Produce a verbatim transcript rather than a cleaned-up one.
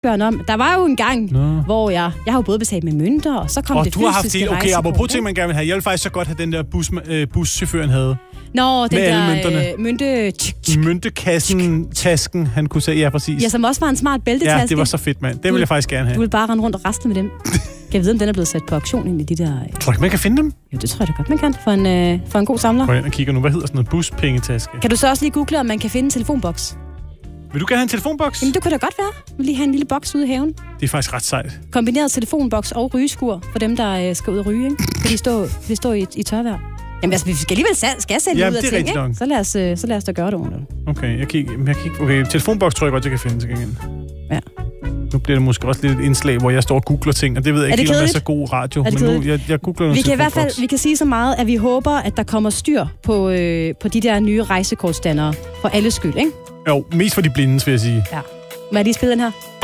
om. Der var jo en gang, Nå. hvor jeg... Jeg har jo både betalt med mønter, og så kom og det du har haft fysiske det. Okay, rejsekort, apropos ting, ikke? man gerne vil have. Jeg vil faktisk så godt have den der bus, øh, buschaufføren havde. Nå, den med alle der mønterne. øh, mønte... tsk, tsk. Møntekassen, tasken, han kunne sige. Ja, præcis. Ja, som også var en smart bæltetaske. Ja, det var så fedt, mand. Det vil jeg faktisk gerne have. Du vil bare rende rundt og resten med dem. Kan jeg vide, om den er blevet sat på auktion ind i de der... Tror du ikke, man kan finde dem? Jo, det tror jeg da godt, man kan. For en, øh, for en god samler. Prøv ind og kigger nu. Hvad hedder sådan noget buspengetaske? Kan du så også lige google, om man kan finde en telefonboks? Vil du gerne have en telefonboks? Jamen, det kunne da godt være. Jeg vil lige have en lille boks ude i haven. Det er faktisk ret sejt. Kombineret telefonboks og rygeskur for dem, der øh, skal ud og ryge, ikke? Kan de stå, kan de stå i, i tørvejr? Jamen, altså, vi skal alligevel sælge, skal sælge Jamen, ud af det er ting, rigtigt ikke? nok. Så lad, os, øh, så lad os da gøre det ordentligt. Okay, jeg kigger, jeg kigger. Okay, telefonboks tror jeg godt, jeg kan finde til gengæld. Ja. Nu bliver det måske også lidt et indslag, hvor jeg står og googler ting, og det ved jeg Er det ikke, om det er kedeligt? så god radio. Er det Men nu, kedeligt? jeg, jeg googler noget Vi kan i hvert telefonboks. fald vi kan sige så meget, at vi håber, at der kommer styr på, øh, på de der nye rejsekortstandere for alles skyld, ikke? Jo, mest for de blinde, vil jeg sige. Ja. Må jeg lige spille den her?